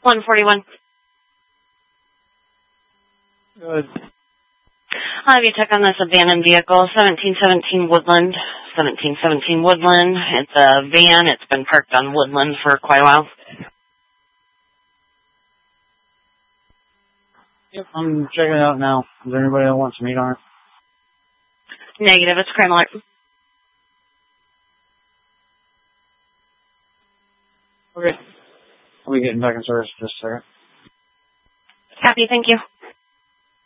141. Good. I'll have you check on this abandoned vehicle, 1717 Woodland. 1717 Woodland. It's a van. It's been parked on Woodland for quite a while. Yep, I'm checking it out now. Is there anybody that wants to meet on it? Negative. It's crime alert. Okay. I'll be getting back in service in just a second. Happy. Thank you.